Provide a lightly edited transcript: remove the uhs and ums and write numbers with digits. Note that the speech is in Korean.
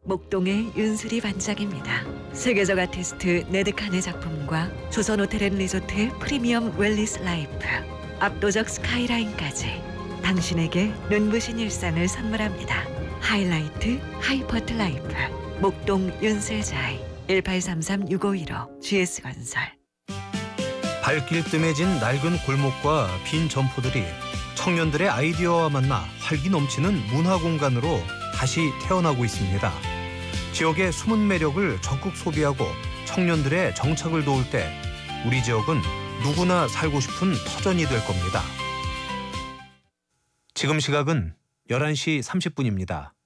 목동의 윤수리 반짝입니다. 세계적 아티스트 네드칸의 작품과 조선호텔앤리조트의 프리미엄 웰리스 라이프, 압도적 스카이라인까지 당신에게 눈부신 일상을 선물합니다. 하이라이트 하이퍼트 라이프 목동 윤슬자이 1833-6515 GS건설. 발길 뜸해진 낡은 골목과 빈 점포들이 청년들의 아이디어와 만나 활기 넘치는 문화 공간으로 다시 태어나고 있습니다. 지역의 숨은 매력을 적극 소비하고 청년들의 정착을 도울 때 우리 지역은 누구나 살고 싶은 터전이 될 겁니다. 지금 시각은 11시 30분입니다.